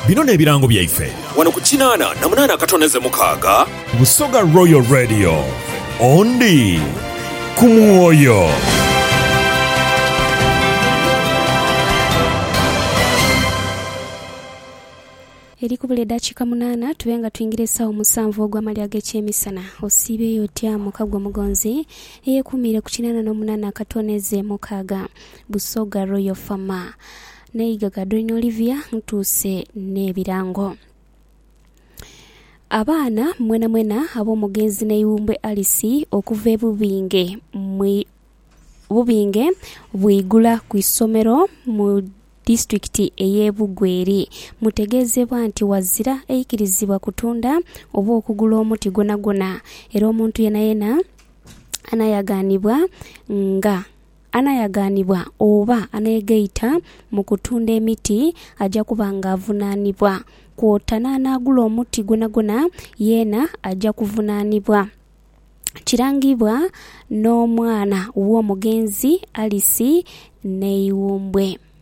bino n'ebirango byaife wano ku 88.6 Busoga Royal Radio ondi ku mwoyo. Eri kubule dakika 8 tuwenga tuingire sawa 7 ogw'amalya g'ekyemisana osibe yotya mukagwa mugonzi eyekumire ku 88 akatoneze mukaaga Busoga Royal Farmer neiga Gadrino Olivia ntuse n'ebirango. Abaana mwena ab'omugenzi n'Iwumbwe Alice okuva ebubinge bubinge bwigula ku isomero mu district ey'Ebugweri mutegezebwa nti wazira eyikirizibwa kutunda oba okugula omuti gona era omuntu yena anayaganibwa oba anayegeita mu kutunda emiti ajja kubanga avunaanibwa kwotana n'agula omuti gona yena ajja kuvunaanibwa. Kirangibwa n'omwana w'omugenzi Alice n'Iwumbwe.